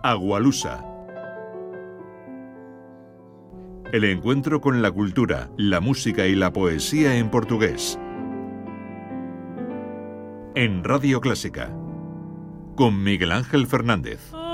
Agualusa. El encuentro con la cultura, la música y la poesía en portugués. En Radio Clásica. Con Miguel Ángel Fernández.